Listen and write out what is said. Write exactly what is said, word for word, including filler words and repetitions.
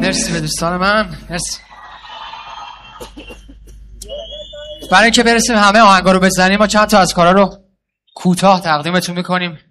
مرسی به دوستان من، مرسی. برای اینکه برسیم همه آهنگا رو بزنیم ما چند تا از کارا رو کوتاه تقدیمتون میکنیم.